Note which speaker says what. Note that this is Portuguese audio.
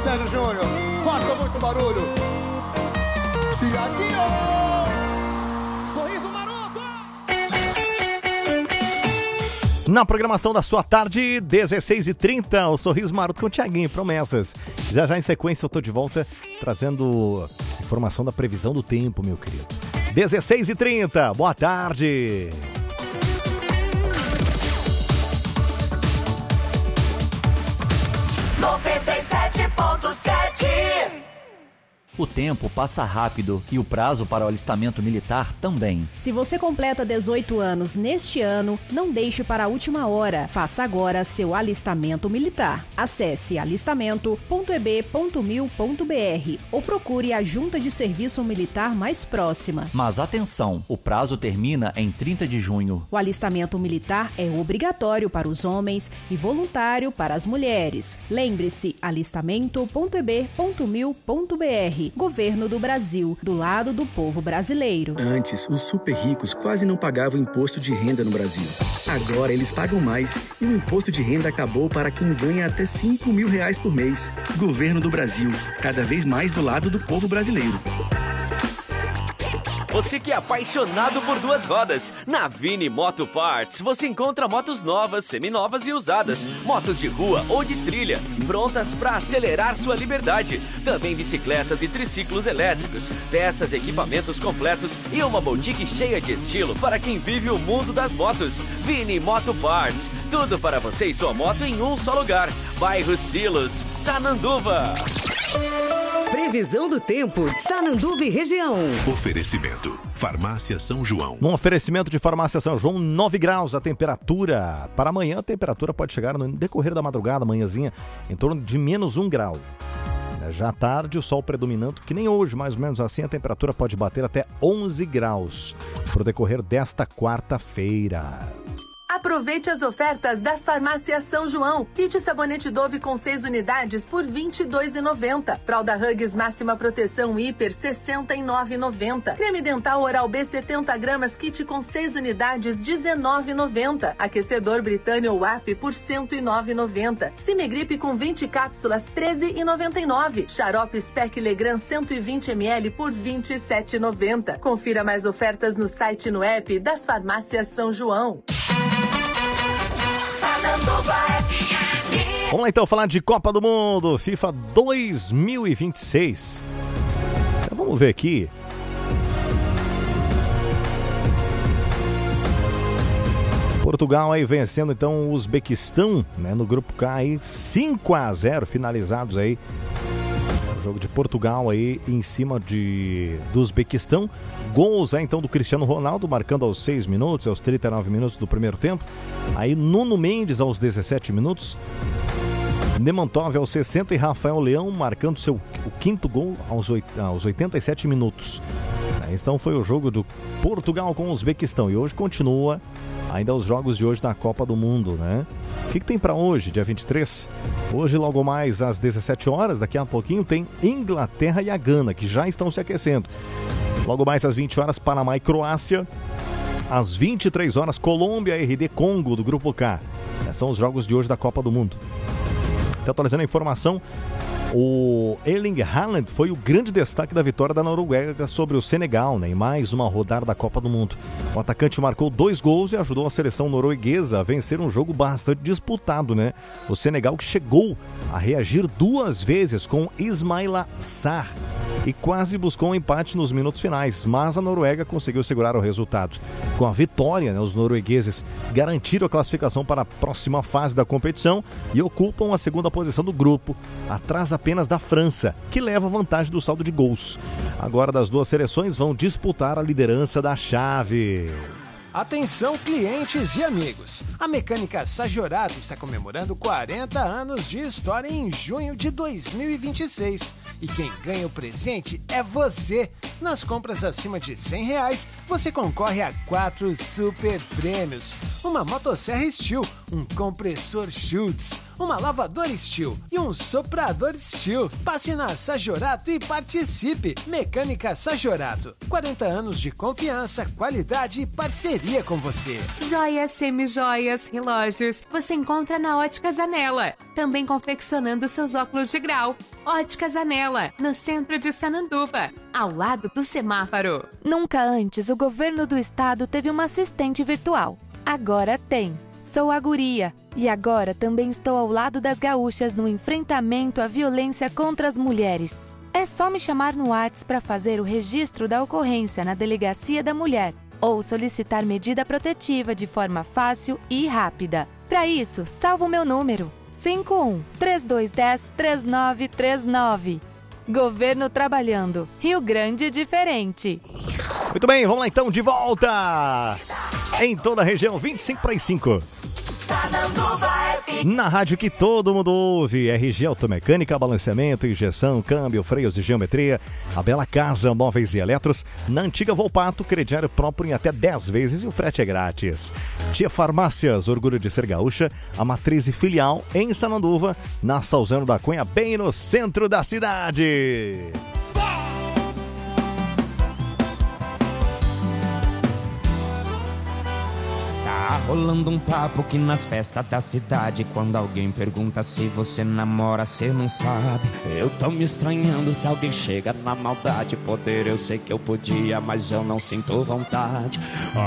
Speaker 1: Sérgio Júnior. Faça muito barulho. E aqui, ó. Sorriso Maroto.
Speaker 2: Na programação da sua tarde, 16h30, o Sorriso Maroto com o Thiaguinho, promessas. Já em sequência eu tô de volta trazendo informação da previsão do tempo, meu querido. 16h30, boa tarde.
Speaker 3: O tempo passa rápido e o prazo para o alistamento militar também.
Speaker 4: Se você completa 18 anos neste ano, não deixe para a última hora. Faça agora seu alistamento militar. Acesse alistamento.eb.mil.br ou procure a junta de serviço militar mais próxima.
Speaker 3: Mas atenção, o prazo termina em 30 de junho.
Speaker 4: O alistamento militar é obrigatório para os homens e voluntário para as mulheres. Lembre-se, alistamento.eb.mil.br. Governo do Brasil, do lado do povo brasileiro.
Speaker 5: Antes, os super ricos quase não pagavam imposto de renda no Brasil. Agora eles pagam mais e o imposto de renda acabou para quem ganha até R$5.000 por mês. Governo do Brasil, cada vez mais do lado do povo brasileiro.
Speaker 6: Você que é apaixonado por duas rodas, na Vini Moto Parts você encontra motos novas, seminovas e usadas, motos de rua ou de trilha, prontas para acelerar sua liberdade. Também bicicletas e triciclos elétricos, peças e equipamentos completos e uma boutique cheia de estilo para quem vive o mundo das motos. Vini Moto Parts, tudo para você e sua moto em um só lugar. Bairro Silos, Sananduva.
Speaker 7: Previsão do tempo de Sananduva e região.
Speaker 8: Oferecimento. Farmácia São João.
Speaker 2: No oferecimento de Farmácia São João, 9 graus a temperatura. Para amanhã, a temperatura pode chegar no decorrer da madrugada, manhãzinha, em torno de menos 1 grau. Já à tarde, o sol predominando, que nem hoje, mais ou menos assim, a temperatura pode bater até 11 graus para o decorrer desta quarta-feira.
Speaker 9: Aproveite as ofertas das farmácias São João. Kit sabonete Dove com 6 unidades por R$ 22,90. Fralda Huggies máxima proteção hiper R$ 69,90. Creme dental Oral B 70 gramas kit com 6 unidades R$ 19,90. Aquecedor Britânia WAP por R$ 109,90. Cimegripe com 20 cápsulas R$ 13,99. Xarope Spec Legrand 120 ml por R$ 27,90. Confira mais ofertas no site e no app das farmácias São João.
Speaker 2: Vamos lá então falar de Copa do Mundo, FIFA 2026. Então, vamos ver aqui. Portugal aí vencendo então o Uzbequistão, né, no grupo K aí 5-0 finalizados aí. O jogo de Portugal aí em cima do Uzbequistão. Gols aí então do Cristiano Ronaldo, marcando aos 6 minutos, aos 39 minutos do primeiro tempo. Aí Nuno Mendes aos 17 minutos. Nemantov aos 60 e Rafael Leão marcando o quinto gol aos 87 minutos. Então foi o jogo do Portugal com o Uzbequistão. E hoje continua ainda os jogos de hoje da Copa do Mundo, né? O que tem para hoje, dia 23? Hoje, logo mais às 17 horas, daqui a pouquinho, tem Inglaterra e a Gana, que já estão se aquecendo. Logo mais às 20 horas, Panamá e Croácia. Às 23 horas, Colômbia e RD Congo, do Grupo K. São os jogos de hoje da Copa do Mundo. Então, atualizando a informação, o Erling Haaland foi o grande destaque da vitória da Noruega sobre o Senegal, né, em mais uma rodada da Copa do Mundo. O atacante marcou 2 gols e ajudou a seleção norueguesa a vencer um jogo bastante disputado, né? O Senegal que chegou a reagir 2 vezes com Ismaila Sarr e quase buscou um empate nos minutos finais, mas a Noruega conseguiu segurar o resultado. Com a vitória, né, os noruegueses garantiram a classificação para a próxima fase da competição e ocupam a segunda posição do grupo, atrás apenas da França, que leva vantagem do saldo de gols. Agora, das duas seleções vão disputar a liderança da chave.
Speaker 10: Atenção, clientes e amigos! A Mecânica Sajorato está comemorando 40 anos de história em junho de 2026. E quem ganha o presente é você! Nas compras acima de R$100, você concorre a 4 super prêmios. Uma motosserra Steel, um compressor Schultz, uma lavadora Steel e um soprador Steel. Passe na Sajorato e participe! Mecânica Sajorato, 40 anos de confiança, qualidade e parceria com você.
Speaker 11: Joias, semijoias, relógios, você encontra na Óticas Anela. Também confeccionando seus óculos de grau. Óticas Anela, no centro de Sananduva, ao lado do semáforo.
Speaker 12: Nunca antes o governo do estado teve uma assistente virtual. Agora tem. Sou a Guria e agora também estou ao lado das gaúchas no enfrentamento à violência contra as mulheres. É só me chamar no WhatsApp para fazer o registro da ocorrência na Delegacia da Mulher ou solicitar medida protetiva de forma fácil e rápida. Para isso, salva o meu número, 51-3210-3939. Governo trabalhando. Rio Grande diferente.
Speaker 2: Muito bem, vamos lá então, de volta! Em toda a região, 25/5. Na rádio que todo mundo ouve, RG Automecânica, balanceamento, injeção, câmbio, freios e geometria. A Bela Casa, móveis e eletros. Na antiga Volpato, crediário próprio em até 10 vezes e o frete é grátis. Tia Farmácias, orgulho de ser gaúcha, a matriz e filial em Sananduva, na Salzano da Cunha, bem no centro da cidade.
Speaker 13: Tá rolando um papo que nas festas da cidade, quando alguém pergunta se você namora, cê não sabe. Eu tô me estranhando se alguém chega na maldade. Poder eu sei que eu podia, mas eu não sinto vontade.